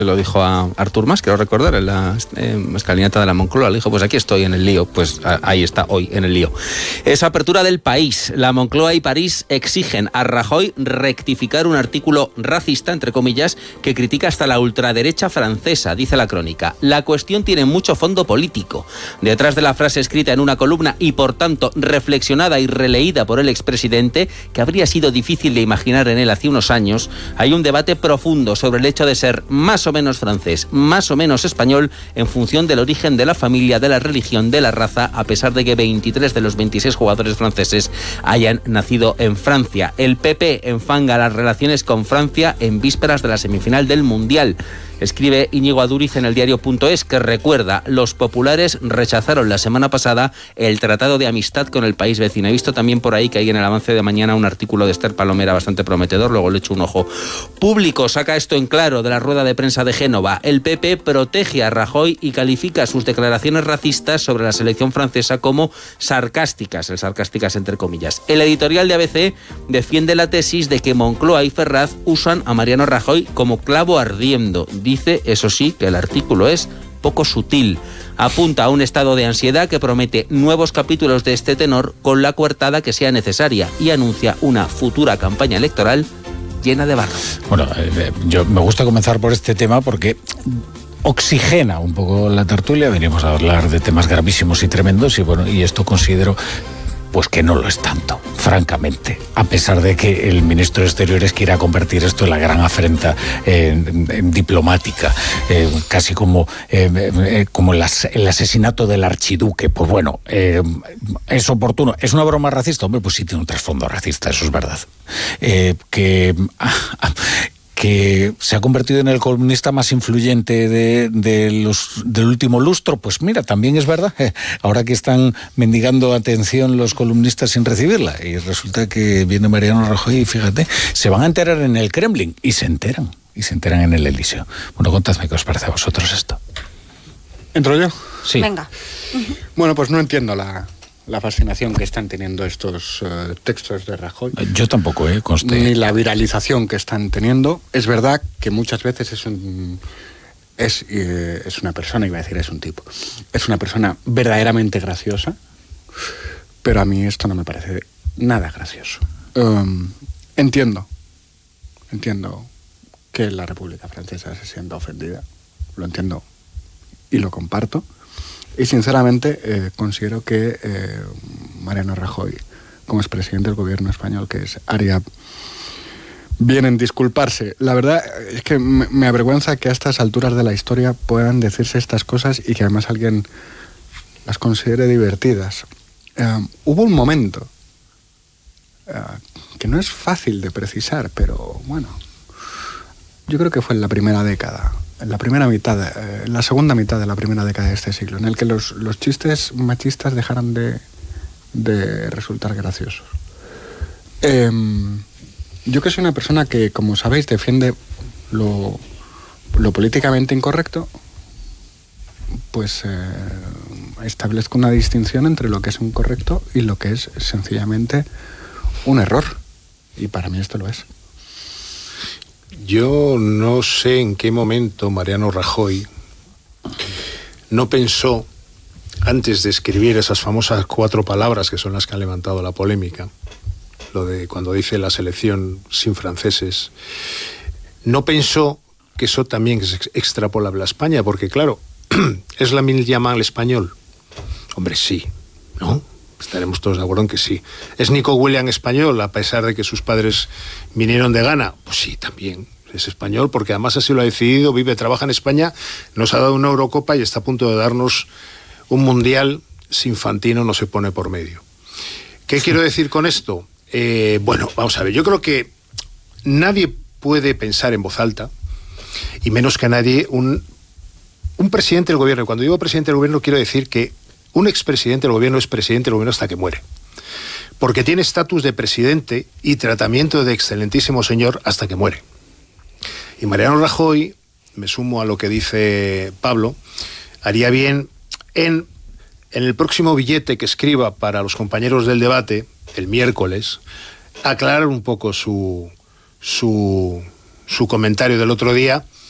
Lo dijo a Artur Mas, quiero recordar, en la escalinata de la Moncloa. Le dijo, pues aquí estoy en el lío. Pues ahí está, hoy en el lío. Esa apertura del País. La Moncloa y París exigen a Rajoy rectificar un artículo racista, entre comillas, que critica hasta la ultraderecha francesa, dice la crónica. La cuestión tiene mucho fondo político. Detrás de la frase escrita en una columna y, por tanto, reflexionada y releída por el expresidente, que habría sido difícil de imaginar en él hace unos años, hay un debate profundo sobre el hecho de ser más o menos francés, más o menos español, en función del origen de la familia, de la religión, de la raza, a pesar de que 23 de los 26 jugadores franceses hayan nacido en Francia. El PP enfanga las relaciones con Francia en vísperas de la semifinal del Mundial. Escribe Íñigo Aduriz en el diario.es, que recuerda, los populares rechazaron la semana pasada el tratado de amistad con el país vecino. He visto también por ahí que hay en el avance de mañana un artículo de Esther Palomera bastante prometedor, luego le echo un ojo. Público saca esto en claro de la rueda de prensa de Génova. El PP protege a Rajoy y califica sus declaraciones racistas sobre la selección francesa como sarcásticas, sarcásticas entre comillas. El editorial de ABC defiende la tesis de que Moncloa y Ferraz usan a Mariano Rajoy como clavo ardiendo. Dice, eso sí, que el artículo es poco sutil. Apunta a un estado de ansiedad que promete nuevos capítulos de este tenor con la coartada que sea necesaria y anuncia una futura campaña electoral llena de barro. Bueno, yo me gusta comenzar por este tema porque oxigena un poco la tertulia. Venimos a hablar de temas gravísimos y tremendos y esto considero pues que no lo es tanto, francamente, a pesar de que el ministro de Exteriores quiera convertir esto en la gran afrenta en diplomática, casi como el asesinato del archiduque. Pues bueno, es oportuno. ¿Es una broma racista? Hombre, pues sí tiene un trasfondo racista, eso es verdad. Que se ha convertido en el columnista más influyente del último lustro, pues mira, también es verdad. Ahora que están mendigando atención los columnistas sin recibirla, y resulta que viene Mariano Rajoy y fíjate, se van a enterar en el Kremlin, y se enteran en el Elíseo. Bueno, contadme qué os parece a vosotros esto. ¿Entro yo? Sí. Venga. Bueno, pues no entiendo la fascinación que están teniendo estos textos de Rajoy. Yo tampoco, conste. Ni la viralización que están teniendo. Es verdad que muchas veces es una persona, iba a decir es un tipo, es una persona verdaderamente graciosa, pero a mí esto no me parece nada gracioso. Entiendo que la República Francesa se sienta ofendida, lo entiendo y lo comparto. Y sinceramente considero que Mariano Rajoy, como expresidente del gobierno español que es, haría bien en disculparse. La verdad es que me avergüenza que a estas alturas de la historia puedan decirse estas cosas y que además alguien las considere divertidas. Hubo un momento que no es fácil de precisar, pero bueno, yo creo que fue en la primera década, en la segunda mitad de la primera década de este siglo, en el que los chistes machistas dejaron de resultar graciosos. Yo que soy una persona que, como sabéis, defiende lo políticamente incorrecto, pues establezco una distinción entre lo que es un correcto y lo que es sencillamente un error. Y para mí esto lo es. Yo no sé en qué momento Mariano Rajoy no pensó, antes de escribir esas famosas 4 palabras que son las que han levantado la polémica, lo de cuando dice la selección sin franceses, no pensó que eso también es extrapolable a España, porque claro, ¿es la Lamine Yamal español? Hombre, sí, ¿no? Estaremos todos de acuerdo en que sí. ¿Es Nico Williams español, a pesar de que sus padres vinieron de Ghana? Pues sí, también es español, porque además así lo ha decidido, vive, trabaja en España, nos ha dado una Eurocopa y está a punto de darnos un Mundial si Infantino no se pone por medio. ¿Qué quiero decir con esto? Bueno, vamos a ver, yo creo que nadie puede pensar en voz alta, y menos que nadie, un presidente del gobierno. Y cuando digo presidente del gobierno quiero decir que un expresidente del gobierno es presidente del gobierno hasta que muere, porque tiene estatus de presidente y tratamiento de excelentísimo señor hasta que muere. Y Mariano Rajoy, me sumo a lo que dice Pablo, haría bien en el próximo billete que escriba para los compañeros del debate, el miércoles, aclarar un poco su comentario del otro día,